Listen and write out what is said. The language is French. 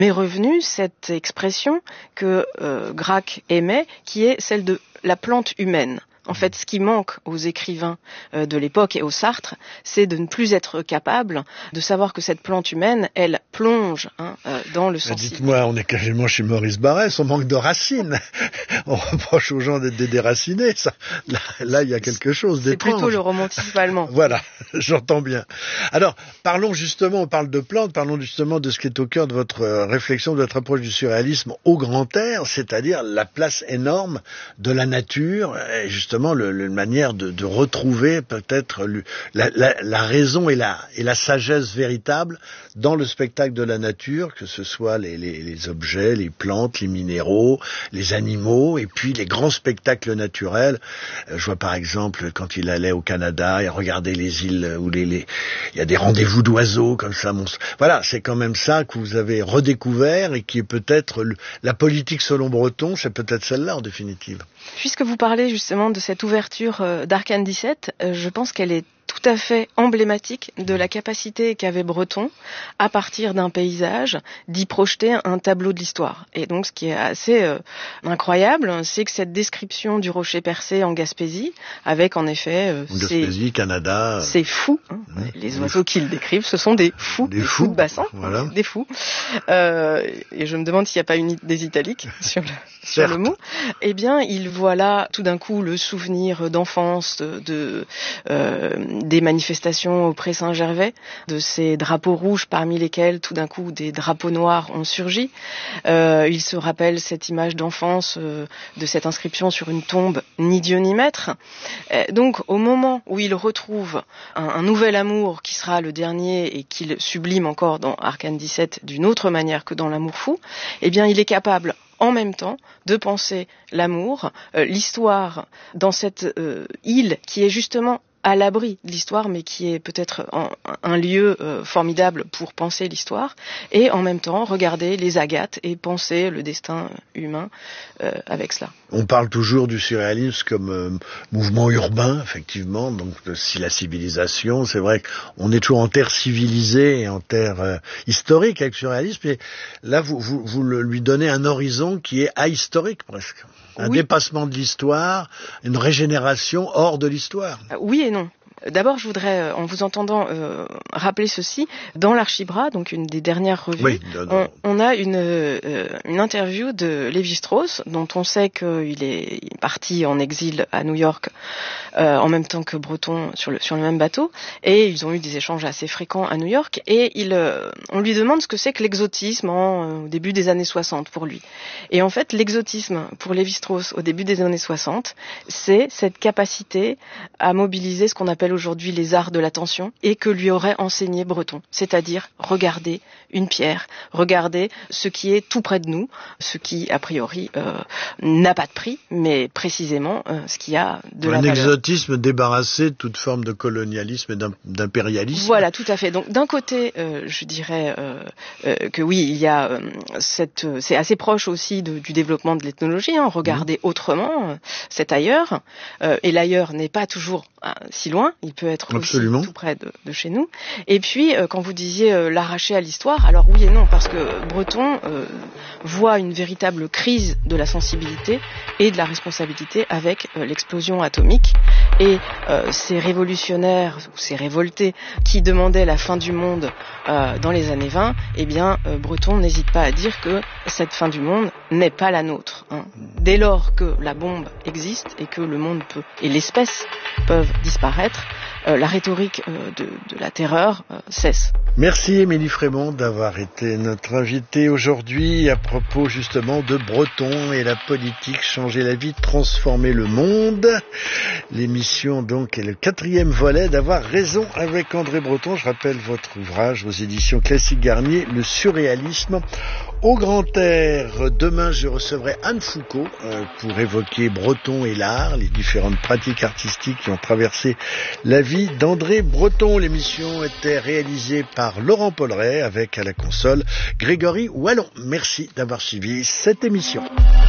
m'est revenue cette expression que Gracq aimait, qui est celle de la plante humaine. En fait, ce qui manque aux écrivains de l'époque et aux Sartre, c'est de ne plus être capable de savoir que cette plante humaine, elle plonge dans le sensible. Dites-moi, on est quasiment chez Maurice Barrès, on manque de racines. On reproche aux gens d'être des déracinés. Ça, là, il y a quelque chose d'étrange. C'est plutôt le romantisme allemand. Voilà, j'entends bien. Alors, parlons justement, on parle de plantes, parlons justement de ce qui est au cœur de votre réflexion, de votre approche du surréalisme au grand air, c'est-à-dire la place énorme de la nature, et justement la manière de retrouver peut-être la raison et la sagesse véritable dans le spectacle de la nature, que ce soit les objets, les plantes, les minéraux, les animaux, et puis les grands spectacles naturels. Je vois par exemple quand il allait au Canada et regardait les îles où il y a des rendez-vous d'oiseaux comme ça. Voilà, c'est quand même ça que vous avez redécouvert et qui est peut-être la politique selon Breton, c'est peut-être celle-là en définitive. Puisque vous parlez justement de cette ouverture d'Arcane 17, je pense qu'elle est tout à fait emblématique de la capacité qu'avait Breton, à partir d'un paysage, d'y projeter un tableau de l'histoire. Et donc, ce qui est assez incroyable, c'est que cette description du rocher percé en Gaspésie, avec en effet Gaspésie, Canada, c'est fou. Les oiseaux qu'ils décrivent, ce sont des fous, des fous de bassin, voilà. Des fous. Et je me demande s'il n'y a pas des italiques sur le mot. Eh bien, il voit là tout d'un coup le souvenir d'enfance, des manifestations au Pré-Saint-Gervais, de ces drapeaux rouges parmi lesquels tout d'un coup des drapeaux noirs ont surgi. Il se rappelle cette image d'enfance de cette inscription sur une tombe, ni Dieu ni maître. Donc au moment où il retrouve un nouvel amour qui sera le dernier et qu'il sublime encore dans Arcane 17 d'une autre manière que dans l'amour fou, eh bien il est capable en même temps de penser l'amour, l'histoire dans cette île qui est justement à l'abri de l'histoire, mais qui est peut-être un lieu formidable pour penser l'histoire, et en même temps regarder les agates et penser le destin humain avec cela. On parle toujours du surréalisme comme mouvement urbain, effectivement, donc si la civilisation, c'est vrai qu'on est toujours en terre civilisée et en terre historique avec le surréalisme, et là vous lui donnez un horizon qui est ahistorique presque. Un dépassement de l'histoire, une régénération hors de l'histoire. Oui et non. D'abord, je voudrais, en vous entendant, rappeler ceci. Dans l'Archibras, donc une des dernières revues, on a une interview de Lévi-Strauss, dont on sait qu'il est parti en exil à New York, en même temps que Breton sur le même bateau, et ils ont eu des échanges assez fréquents à New York, et on lui demande ce que c'est que l'exotisme au début des années 60 pour lui. Et en fait, l'exotisme pour Lévi-Strauss au début des années 60, c'est cette capacité à mobiliser ce qu'on appelle aujourd'hui les arts de l'attention et que lui aurait enseigné Breton, c'est-à-dire regarder une pierre, regarder ce qui est tout près de nous, ce qui a priori n'a pas de prix, mais précisément ce qui a de la valeur. Un exotisme débarrassé de toute forme de colonialisme et d'impérialisme. Voilà, tout à fait. Donc d'un côté, je dirais que oui, il y a c'est assez proche aussi du développement de l'ethnologie, regarder autrement, c'est ailleurs, et l'ailleurs n'est pas toujours si loin, il peut être Absolument. Aussi tout près de chez nous. Et puis, quand vous disiez l'arracher à l'histoire, alors oui et non, parce que Breton voit une véritable crise de la sensibilité et de la responsabilité avec l'explosion atomique. Et ces révolutionnaires, ou ces révoltés qui demandaient la fin du monde dans les années 20, eh bien, Breton n'hésite pas à dire que cette fin du monde n'est pas la nôtre. Dès lors que la bombe existe et que le monde et l'espèce peuvent disparaître, la rhétorique de la terreur cesse. Merci Émilie Frémont d'avoir été notre invitée aujourd'hui à propos justement de Breton et la politique, changer la vie, transformer le monde. L'émission donc est le 4e volet d'Avoir raison avec André Breton. Je rappelle votre ouvrage aux éditions Classique Garnier, Le surréalisme au grand air. Demain, je recevrai Anne Foucault pour évoquer Breton et l'art, les différentes pratiques artistiques qui ont traversé la vie d'André Breton. L'émission était réalisée par Laurent Polleret avec à la console Grégory Wallon. Merci d'avoir suivi cette émission.